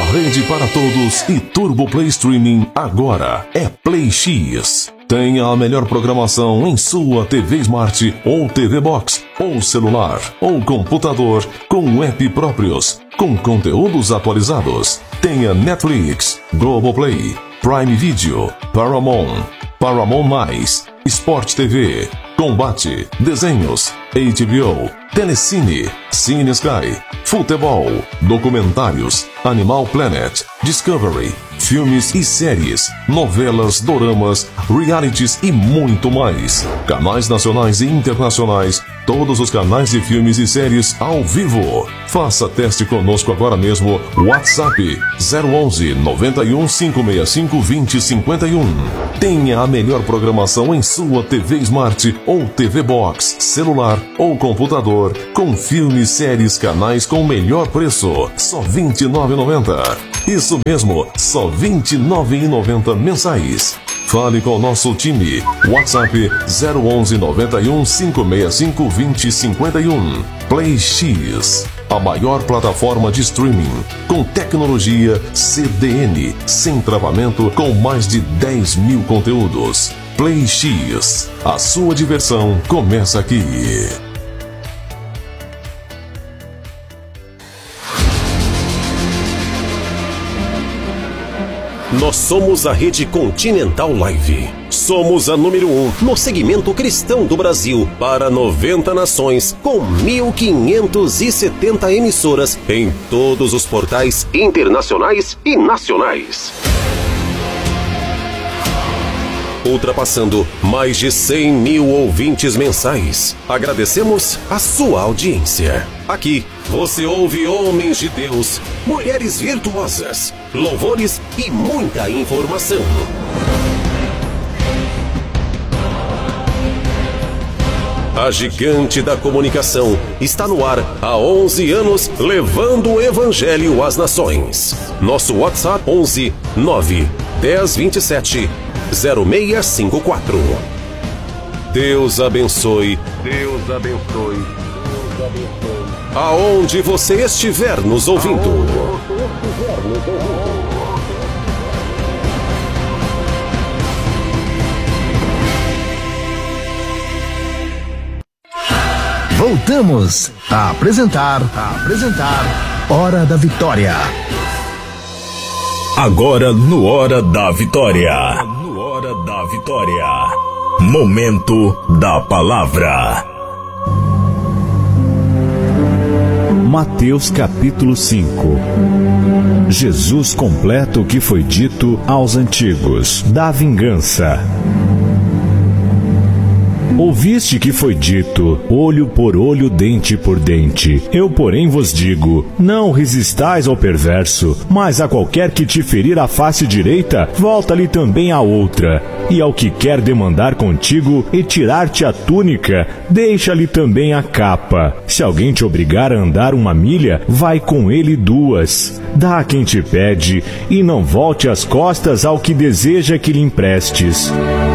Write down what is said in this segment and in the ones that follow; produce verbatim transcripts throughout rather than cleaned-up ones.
rede para todos e Turbo Play Streaming agora é Play X. Tenha a melhor programação em sua T V Smart ou T V Box, ou celular, ou computador, com app próprios, com conteúdos atualizados. Tenha Netflix, Globoplay, Prime Video, Paramount, Paramount+, Sport T V, Combate, Desenhos, H B O, Telecine, Cine Sky, Futebol, Documentários, Animal Planet, Discovery, filmes e séries, novelas, doramas, realities e muito mais. Canais nacionais e internacionais, todos os canais de filmes e séries ao vivo. Faça teste conosco agora mesmo. WhatsApp zero onze, noventa e um, cinco seis cinco, vinte, cinquenta e um. Tenha a melhor programação em sua T V Smart ou T V Box, celular ou computador, com filmes, séries, canais com melhor preço, só vinte e nove reais e noventa centavos. Isso mesmo, só vinte e nove reais e noventa centavos mensais. Fale com o nosso time. WhatsApp zero onze, noventa e um, cinco seis cinco, vinte, cinquenta e um. Play X, a maior plataforma de streaming, com tecnologia C D N, sem travamento, com mais de dez mil conteúdos. Play X, a sua diversão começa aqui. Nós somos a Rede Continental Live. Somos a número um no segmento cristão do Brasil para noventa nações, com mil quinhentas e setenta emissoras em todos os portais internacionais e nacionais. Ultrapassando mais de cem mil ouvintes mensais. Agradecemos a sua audiência. Aqui você ouve homens de Deus, mulheres virtuosas, louvores e muita informação. A gigante da comunicação está no ar há onze anos, levando o evangelho às nações. Nosso WhatsApp onze, nove, dez, vinte e sete, zero seis cinco quatro. Deus abençoe. Deus abençoe. Deus abençoe. Aonde você estiver nos ouvindo. Voltamos a apresentar, a apresentar Hora da Vitória. Agora no Hora da Vitória. No Hora da Vitória. Momento da Palavra. Mateus capítulo cinco. Jesus completa o que foi dito aos antigos, da vingança. Ouviste que foi dito, olho por olho, dente por dente. Eu, porém, vos digo, não resistais ao perverso, mas a qualquer que te ferir a face direita, volta-lhe também a outra. E ao que quer demandar contigo e tirar-te a túnica, deixa-lhe também a capa. Se alguém te obrigar a andar uma milha, vai com ele duas. Dá a quem te pede, e não volte as costas ao que deseja que lhe emprestes.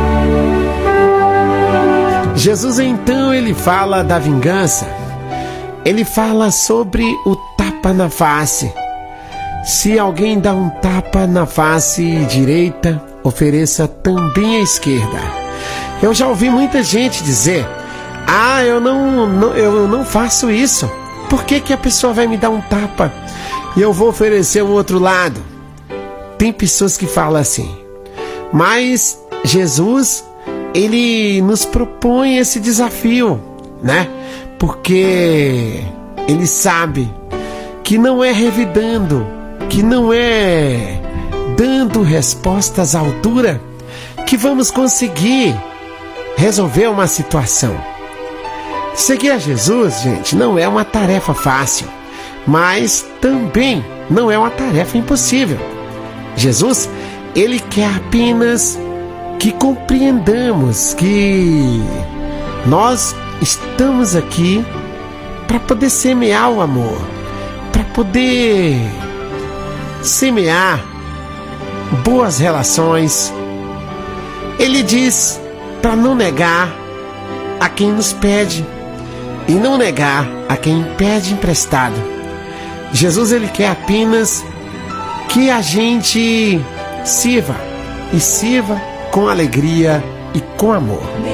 Jesus então ele fala da vingança, ele fala sobre o tapa na face. Se alguém dá um tapa na face direita, ofereça também a esquerda. Eu já ouvi muita gente dizer, ah, eu não, não, eu não faço isso, por que que a pessoa vai me dar um tapa e eu vou oferecer o outro lado? Tem pessoas que falam assim, mas Jesus, ele nos propõe esse desafio, né? Porque ele sabe que não é revidando, que não é dando respostas à altura que vamos conseguir resolver uma situação. Seguir a Jesus, gente, não é uma tarefa fácil, mas também não é uma tarefa impossível. Jesus, ele quer apenas que compreendamos que nós estamos aqui para poder semear o amor, para poder semear boas relações. Ele diz para não negar a quem nos pede e não negar a quem pede emprestado. Jesus, ele quer apenas que a gente sirva, e sirva com alegria e com amor.